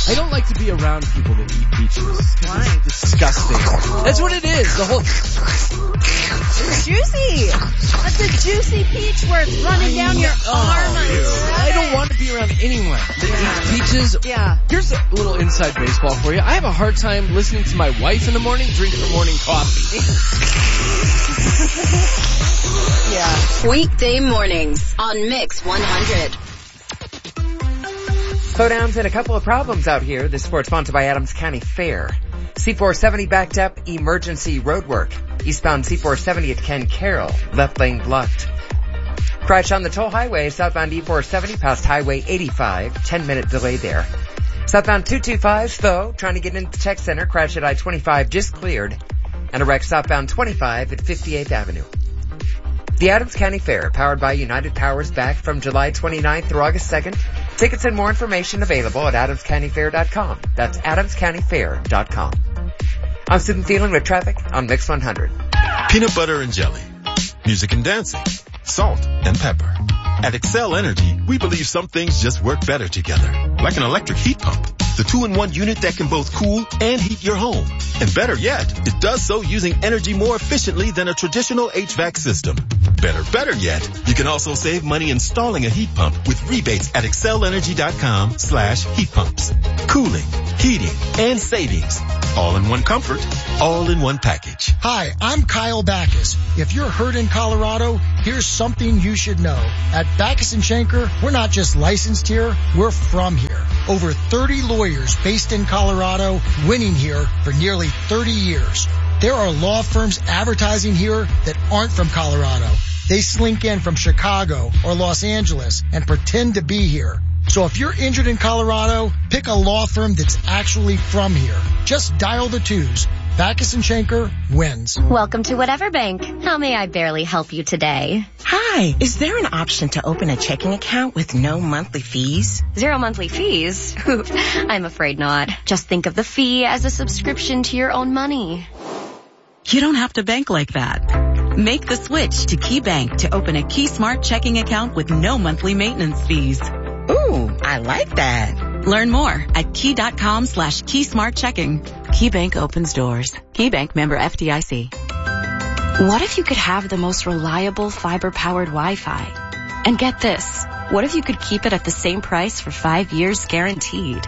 I don't like to be around people that eat peaches. Why? It's disgusting. That's what it is. The whole... It's juicy. That's a juicy peach where it's running down your arm. I don't want to be around anyone that eats peaches. Yeah. Here's a little inside baseball for you. I have a hard time listening to my wife in the morning drink her morning coffee. Yeah. Weekday mornings on Mix 100. Slowdowns and a couple of problems out here. This report sponsored by Adams County Fair. C470 backed up, emergency roadwork. Eastbound C470 at Ken Carroll, left lane blocked. Crash on the toll highway, southbound E470 past Highway 85, 10-minute delay there. Southbound 225, though, trying to get into the tech center, crash at I-25 just cleared. And a wreck southbound 25 at 58th Avenue. The Adams County Fair, powered by United Powers, back from July 29th through August 2nd. Tickets and more information available at adamscountyfair.com. That's adamscountyfair.com. I'm Stephen Thielen with traffic on Mix 100. Peanut butter and jelly, music and dancing, salt and pepper. At Excel Energy, we believe some things just work better together. Like an electric heat pump, the 2-in-1 unit that can both cool and heat your home. And better yet, it does so using energy more efficiently than a traditional HVAC system. Better yet, you can also save money installing a heat pump with rebates at excelenergy.com/heat pumps. Cooling, heating, and savings. All in one comfort, all in one package. Hi, I'm Kyle Backus. If you're hurt in Colorado, here's something you should know. At Backus & Schenker, we're not just licensed here, we're from here. Over 30 lawyers based in Colorado, winning here for nearly 30 years. There are law firms advertising here that aren't from Colorado. They slink in from Chicago or Los Angeles and pretend to be here. So if you're injured in Colorado, pick a law firm that's actually from here. Just dial the 2s. Backus & Schenker wins. Welcome to Whatever Bank. How may I barely help you today? Hi, is there an option to open a checking account with no monthly fees? 0 monthly fees? I'm afraid not. Just think of the fee as a subscription to your own money. You don't have to bank like that. Make the switch to KeyBank to open a KeySmart checking account with no monthly maintenance fees. Ooh, I like that. Learn more at key.com/keysmartchecking. KeyBank opens doors. KeyBank, member FDIC. What if you could have the most reliable fiber-powered Wi-Fi? And get this, what if you could keep it at the same price for 5 years guaranteed?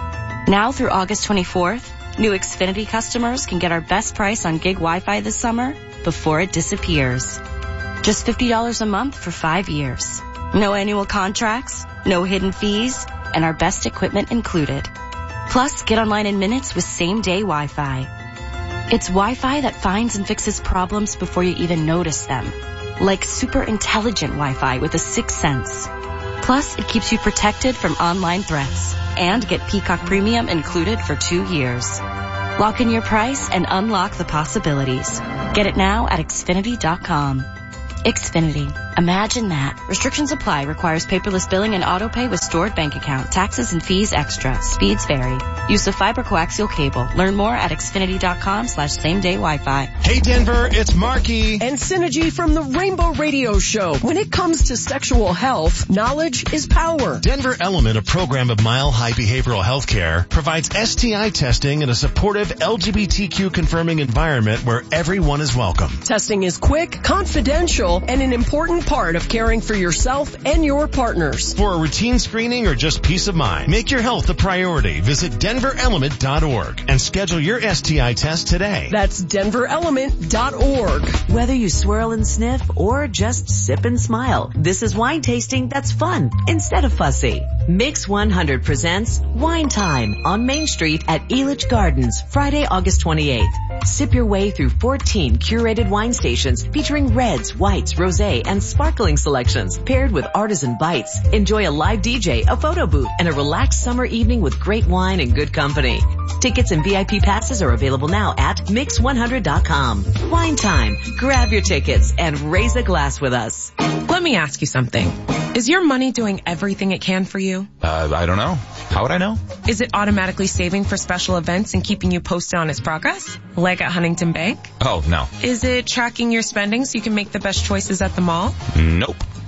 Now through August 24th, new Xfinity customers can get our best price on gig Wi-Fi this summer before it disappears. Just $50 a month for 5 years. No annual contracts, no hidden fees, and our best equipment included. Plus, get online in minutes with same-day Wi-Fi. It's Wi-Fi that finds and fixes problems before you even notice them. Like super intelligent Wi-Fi with a 6th sense. Plus, it keeps you protected from online threats. And get Peacock Premium included for 2 years. Lock in your price and unlock the possibilities. Get it now at Xfinity.com. Xfinity. Imagine that. Restrictions apply. Requires paperless billing and auto pay with stored bank account. Taxes and fees extra. Speeds vary. Use of fiber coaxial cable. Learn more at Xfinity.com/same-day Wi-Fi. Hey Denver, it's Marky. And Synergy from the Rainbow Radio Show. When it comes to sexual health, knowledge is power. Denver Element, a program of Mile High Behavioral Health Care, provides STI testing in a supportive LGBTQ confirming environment where everyone is welcome. Testing is quick, confidential, and an important part of caring for yourself and your partners. For a routine screening or just peace of mind, make your health a priority. Visit DenverElement.org and schedule your STI test today. That's DenverElement.org. Whether you swirl and sniff or just sip and smile, this is wine tasting that's fun instead of fussy. Mix 100 presents Wine Time on Main Street at Elitch Gardens, Friday, August 28th. Sip your way through 14 curated wine stations featuring reds, whites, rosé, and sparkling selections paired with artisan bites. Enjoy a live DJ, a photo booth, and a relaxed summer evening with great wine and good company. Tickets and VIP passes are available now at Mix100.com. Wine Time. Grab your tickets and raise a glass with us. Let me ask you something. Is your money doing everything it can for you? I don't know. How would I know? Is it automatically saving for special events and keeping you posted on its progress? Like at Huntington Bank? Oh, no. Is it tracking your spending so you can make the best choices at the mall? Nope.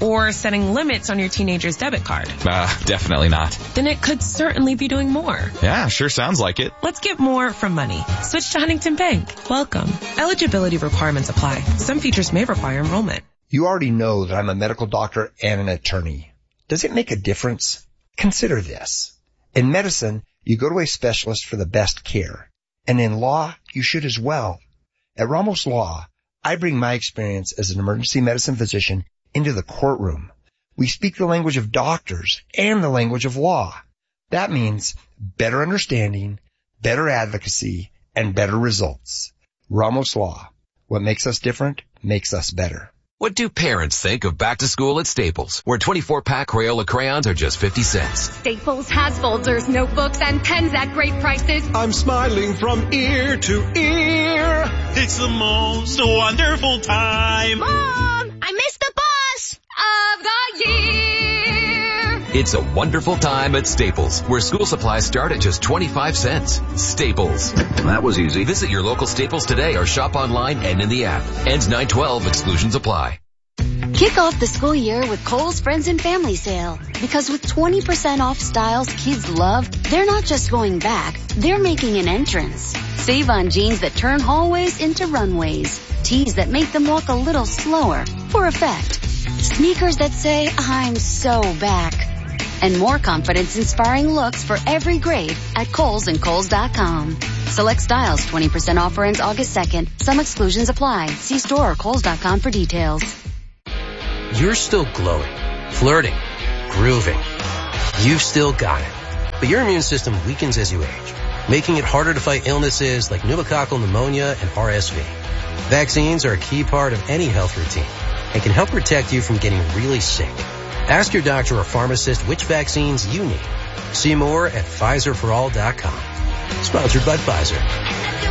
Or setting limits on your teenager's debit card? Definitely not. Then it could certainly be doing more. Yeah, sure sounds like it. Let's get more from money. Switch to Huntington Bank. Welcome. Eligibility requirements apply. Some features may require enrollment. You already know that I'm a medical doctor and an attorney. Does it make a difference? Consider this. In medicine, you go to a specialist for the best care. And in law, you should as well. At Ramos Law, I bring my experience as an emergency medicine physician into the courtroom. We speak the language of doctors and the language of law. That means better understanding, better advocacy, and better results. Ramos Law. What makes us different makes us better. What do parents think of back to school at Staples, where 24-pack Crayola crayons are just 50 cents? Staples has folders, notebooks, and pens at great prices. I'm smiling from ear to ear. It's the most wonderful time. Mom, I missed the bus of the year. It's a wonderful time at Staples, where school supplies start at just 25 cents. Staples. That was easy. Visit your local Staples today or shop online and in the app. Ends 9/12. Exclusions apply. Kick off the school year with Kohl's Friends and Family Sale. Because with 20% off styles kids love, they're not just going back, they're making an entrance. Save on jeans that turn hallways into runways. Tees that make them walk a little slower for effect. Sneakers that say, I'm so back. And more confidence-inspiring looks for every grade at Kohl's and Kohl's.com. Select styles 20% offer ends August 2nd. Some exclusions apply. See store or Kohl's.com for details. You're still glowing, flirting, grooving. You've still got it. But your immune system weakens as you age, making it harder to fight illnesses like pneumococcal pneumonia and RSV. Vaccines are a key part of any health routine and can help protect you from getting really sick. Ask your doctor or pharmacist which vaccines you need. See more at PfizerForAll.com. Sponsored by Pfizer.